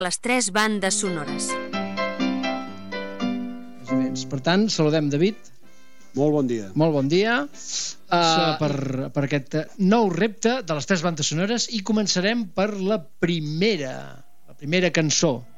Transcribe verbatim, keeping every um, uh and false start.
les tres bandes sonores. Per tant, saludem David. Molt bon dia. Molt bon dia uh, per, per aquest nou repte de les tres bandes sonores i començarem per la primera, la primera cançó.